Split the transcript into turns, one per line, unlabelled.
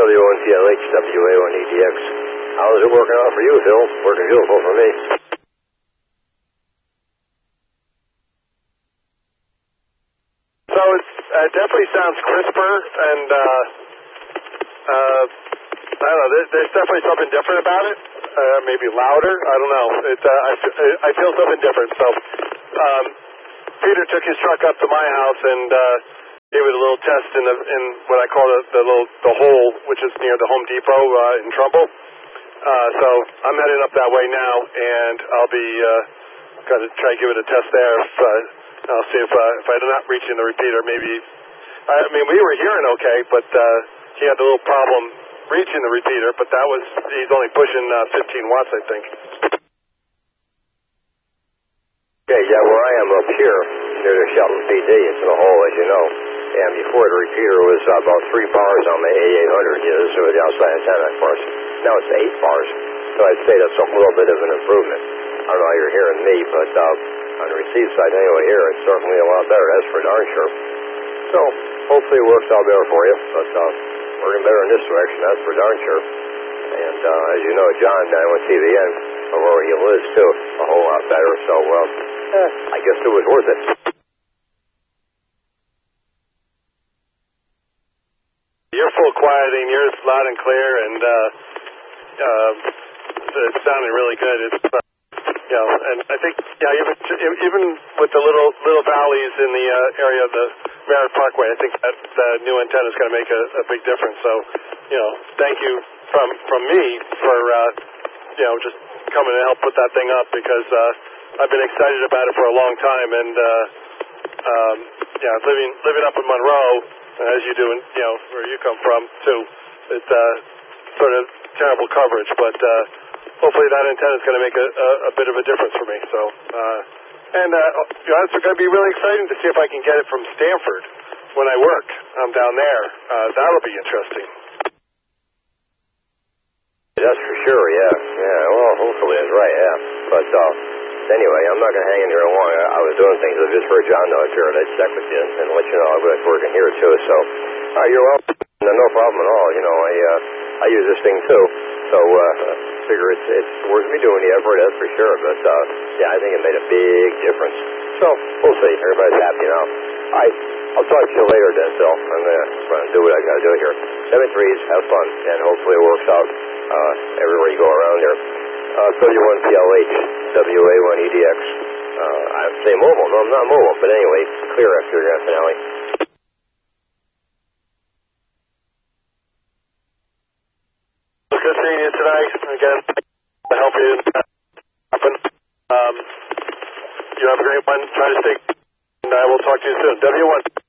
W1PLH, WA1EDX. How's it working out for you, Phil? Working beautiful for me.
So it definitely sounds crisper, and I don't know. There's definitely something different about it. Maybe louder. I don't know. I feel something different. So Peter took his truck up to my house and gave it a little test in what I call the hole, which is near the Home Depot in Trumbull. So I'm heading up that way now, and I'll be going to try to give it a test there. I'll see if I'm not reaching the repeater. Maybe we were hearing okay, but he had a little problem reaching the repeater. But he's only pushing 15 watts, I think.
Okay, yeah, where I am up here near the Shelton PD, it's in a hole, as you know. And before the repeater was about 3 bars on the A800, this is the outside antenna, of course. Now it's 8 bars. So I'd say that's a little bit of an improvement. I don't know how you're hearing me, but on the receive side anyway here, it's certainly a lot better. That's for darn sure. So hopefully it works out better for you. But working better in this direction, that's for darn sure. And as you know, John down with TVN, where he lives too, a whole lot better. So I guess it was worth it.
You're full quieting. You're loud and clear, and it's sounding really good. It's and I think even with the little valleys in the area of the Merritt Parkway, I think that new antenna is going to make a big difference. So thank you from me for just coming to help put that thing up, because I've been excited about it for a long time, and living up in Monroe, as you do, where you come from too, it's sort of terrible coverage, but hopefully that antenna is going to make a bit of a difference for me. So, it's going to be really exciting to see if I can get it from Stanford when I work. I'm down there. That'll be interesting.
That's for sure, yeah. Well, hopefully that's right, yeah. But anyway, I'm not going to hang in here long. I was doing things. I just heard John out here, and I'd check with you and let you know I was working here too. So, you're welcome. No problem at all. I use this thing too. So, figure it's worth me doing the effort, that's for sure. But I think it made a big difference. So, we'll see. Everybody's happy now. I'll talk to you later then, Phil. I'm going to do what I got to do here. 7-3s, have fun, and hopefully it works out everywhere you go around here. W1PLH, WA1EDX. I'd say mobile. No, I'm not mobile, but anyway, clear after your finale.
Good seeing you tonight. Again, to help you happen. You have a great one. Try to stay, and I will talk to you soon. W1.